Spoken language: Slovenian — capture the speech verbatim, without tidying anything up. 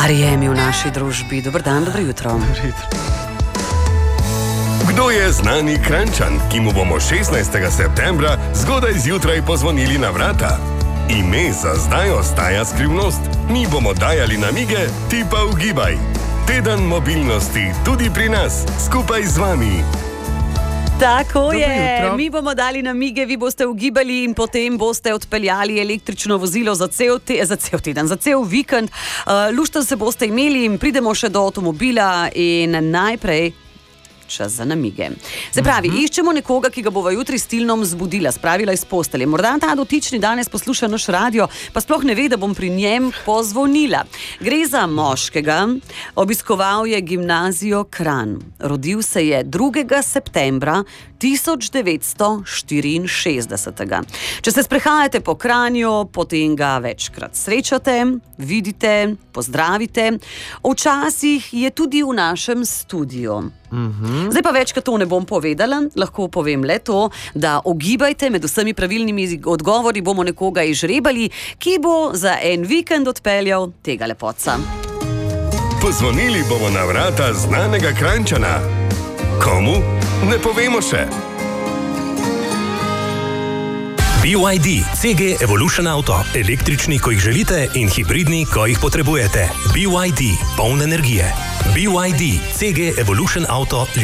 R E M je v naši družbi. Dober dan, dobro jutro. Kdo je znani Kranjčan, ki mu bomo šestnajstega septembra zgodaj zjutraj pozvonili na vrata? Ime za zdaj ostaja skrivnost. Mi bomo dajali namige, ti pa ugibaj. Teden mobilnosti tudi pri nas, skupaj z vami. Tako je, mi bomo dali namige, vi boste ugibali in potem boste odpeljali električno vozilo za cel, te, za cel teden, za cel vikend. Uh, lušten se boste imeli in pridemo še do avtomobila in najprej čas za namige. Se pravi, uh-huh. iščemo nekoga, ki ga bova jutri stilnom zbudila, spravila iz postelje. Morda ta dotični danes posluša naš radio, pa sploh ne ve, da bom pri njem pozvonila. Gre za moškega, obiskoval je gimnazijo Kranj. Rodil se je drugega septembra tisoč devetsto štiriinšestdeset. Če se sprehajate po Kranju, potem ga večkrat srečate, vidite, pozdravite. Včasih je tudi v našem studiu. Mm-hmm. Zdaj pa večkrat to ne bom povedala, lahko povem le to, da ogibajte, med vsemi pravilnimi odgovori bomo nekoga izžrebali, ki bo za en vikend odpeljal tega lepotca. Pozvonili bomo na vrata znanega Kranjčana. Komu? Ne povemo še. B Y D, C G Evolution Auto. Električni, ko jih želite, in hibridni, ko jih potrebujete. B Y D, poln energije. B Y D, C G Evolution Auto.